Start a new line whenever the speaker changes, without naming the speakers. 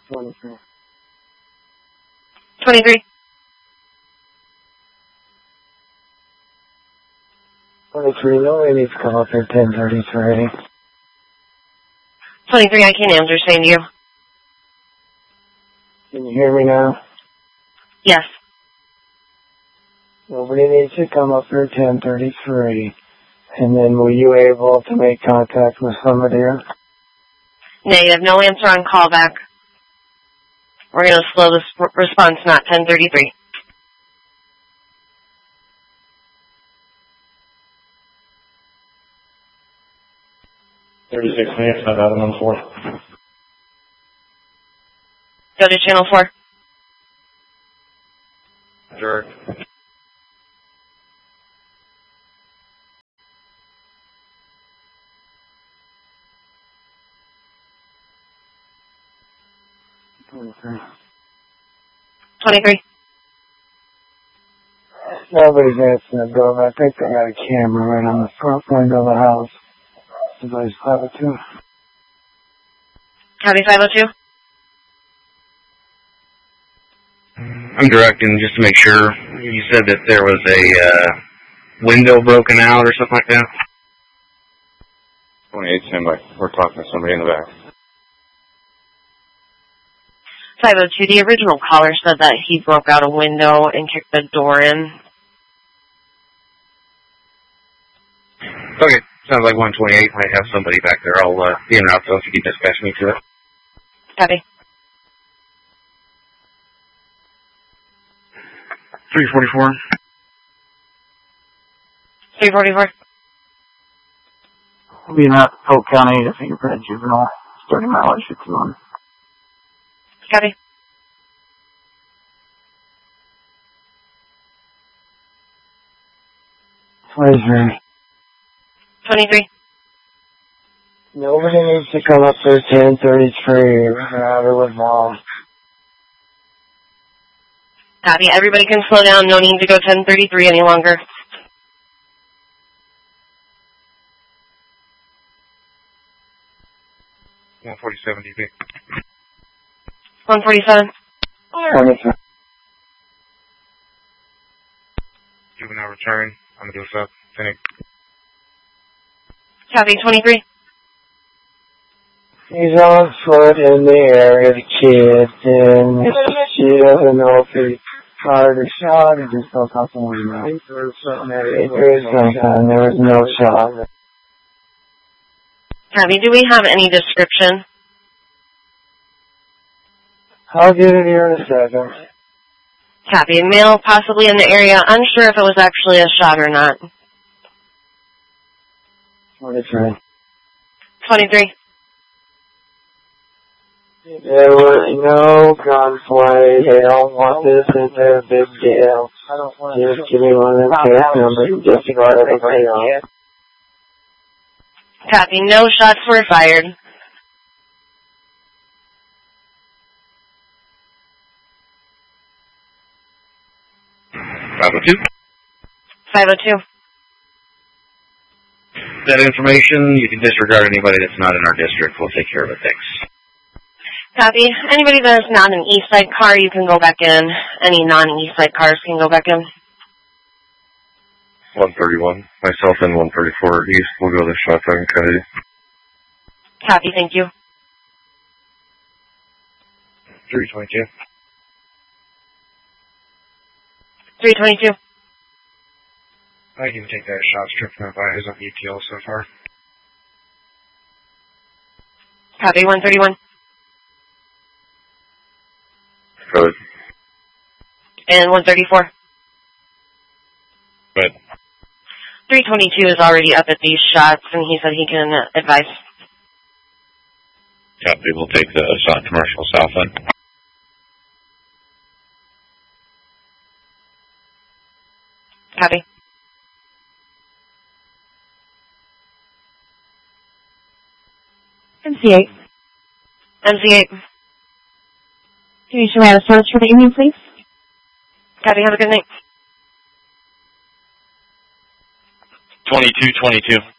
23.
23.
23, nobody needs to come up here 1033.
23, I can't understand you.
Can you hear me now?
Yes.
Nobody needs to come up here 1033. And then were you able to make contact with somebody else?
Negative, no answer on callback. We're going to slow this response, not 1033.
36 minutes, not out on 4.
Go to channel 4.
Sure.
Okay.
23.
Nobody's answering the door, but I think they got a camera right on the front window of the house. Somebody's 502.
Copy 502.
I'm directing just to make sure. You said that there was a window broken out or something like that?
28, stand by. We're talking to somebody in the back.
502, the original caller said that he broke out a window and kicked the door in.
Okay, sounds like 128. Might have somebody back there. I'll be en route, so if you can dispatch me to it.
Copy.
344.
344.
We'll be in Polk County to fingerprint juvenile. 30 mileage, 61.
Copy.
Where's your...
23.
Nobody needs to come up there 1033. We're out here with mom.
Copy. Everybody can slow down. No need to go 1033 any longer.
147 DP.
147.
23.
Juvenile return. I'm going to do a sub. Finish.
Copy. 23.
He's on foot in the area, the kid, and she doesn't know if he's fired or shot, or just felt something was wrong. There was no shot.
Copy. Do we have any description?
I'll get it here in a second.
Copy. Male possibly in the area. Unsure if it was actually a shot or not.
23.
23.
There was no gunplay. They don't want this in their big deal. Just give me one of the case numbers just to let everybody else.
Copy. No shots were fired.
.502.
502.
That information, you can disregard anybody that's not in our district. We'll take care of it. Thanks.
Copy. Anybody that is not an east side car, you can go back in. Any non-east side cars can go back in.
131. Myself and 134 east. We'll go to Shotgun Kennedy.
Copy. Thank you.
322.
322.
I can take that shot strip from my eyes on ETL so far.
Copy. 131.
Good.
And 134.
Good.
322 is already up at these shots, and he said he can advise.
Copy. We'll take the shot commercial south end.
Copy.
MC8.
MC8.
Can you show me how to search for the evening, please?
Copy. Have a good night.
2222.